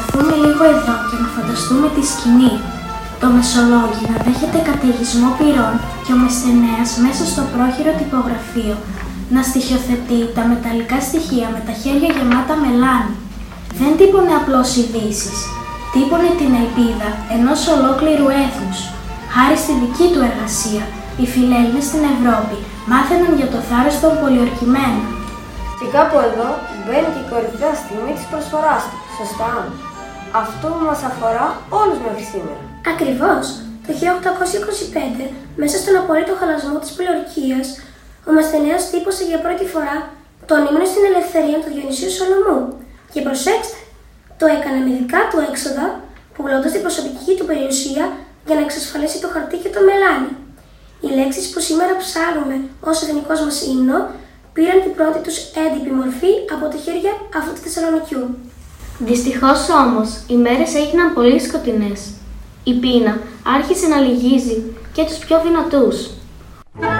σταθούμε λίγο εδώ και να φανταστούμε τη σκηνή. Το Μεσολόγγι να δέχεται καταιγισμό πυρών και ο Μεσθενέας μέσα στο πρόχειρο τυπογραφείο να στοιχειοθετεί τα μεταλλικά στοιχεία με τα χέρια γεμάτα μελάνι. Δεν τύπωνε απλώς ειδήσεις, τύπωνε την ελπίδα ενός ολόκληρου έθνους. Χάρη στη δική του εργασία, οι φιλέλληνες στην Ευρώπη μάθαιναν για το θάρρος των πολιορκημένων. Και κάπου εδώ μπαίνει και η κορυφαία στιγμή της προσφοράς του, σωστά? Αυτό που μας αφορά όλους μέχρι σήμερα. Ακριβώς. Το 1825, μέσα στον απόλυτο χαλασμό της πολιορκίας, ο Μεσθενέας τύπωσε για πρώτη φορά το ανήμνο στην ελευθερία του Διονυσίου Σολομού. Και προσέξτε, το έκανε με δικά του έξοδα, πουλώντας την προσωπική του περιουσία για να εξασφαλίσει το χαρτί και το μελάνι. Οι λέξεις που σήμερα ψάρουμε ως εθνικός μας ύμνο πήραν την πρώτη τους έντυπη μορφή από τα χέρια αυτού του Θεσσαλονικιού. Δυστυχώς όμως, οι μέρες έγιναν πολύ σκοτεινές. Η πείνα άρχισε να λυγίζει και τους πιο δυνατούς.